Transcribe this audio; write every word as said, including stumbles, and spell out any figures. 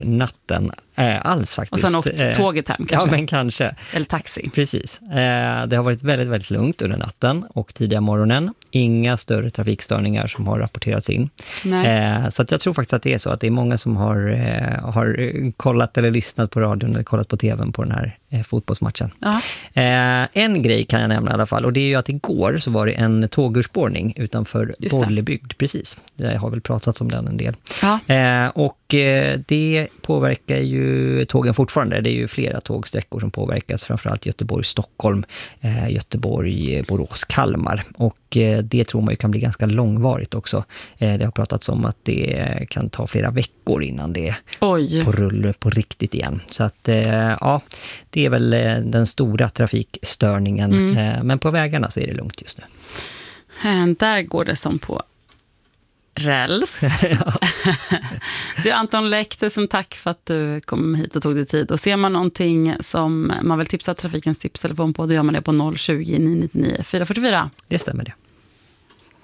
natten eh, alls faktiskt. Och sen åkt tåget hem kanske? Ja, men kanske. Eller taxi. Precis. Eh, det har varit väldigt, väldigt lugnt under natten och tidiga morgonen. Inga större trafikstörningar som har rapporterats in. Eh, så att jag tror faktiskt att det är så att det är många som har, eh, har kollat eller lyssnat på radion eller kollat på tvn på den här eh, fotbollsmatchen. Eh, en grej kan jag nämna i alla fall, och det är ju att igår så var det en tågurspårning utanför Bollebygd. Precis. Jag har väl pratat om den en del. Eh, och eh, det påverkar ju tågen fortfarande. Det är ju flera tågsträckor som påverkas, framförallt Göteborg-Stockholm, eh, Göteborg-Borås-Kalmar. Och eh, det tror man ju kan bli ganska långvarigt också. Eh, det har pratats om att det kan ta flera veckor innan det är Oj. på rull på riktigt igen. Så att eh, ja, det är väl eh, den stora trafikstörningen. Mm. Eh, men på vägarna så är det lugnt just nu. Där går det som på räls. Ja. Du Anton Läck, tusen tack för att du kom hit och tog dig tid. Och ser man någonting som man vill tipsa Trafikens tipstelefon på, då gör man det på noll tjugo, nio nio nio, fyra fyra fyra. Det stämmer det.